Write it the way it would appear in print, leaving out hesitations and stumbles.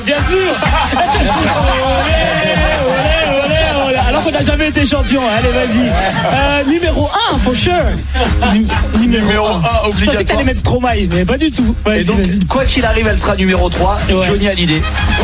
Bien sûr. Olé. Alors qu'on n'a jamais été champion. Allez, vas-y. Numéro 1, for sure. Numéro 1, Je pensais obligatoire. que t'allais mettre Stromae, mais pas du tout. Vas-y, Et donc, vas-y. quoi qu'il arrive, elle sera numéro 3. Ouais. Johnny Hallyday.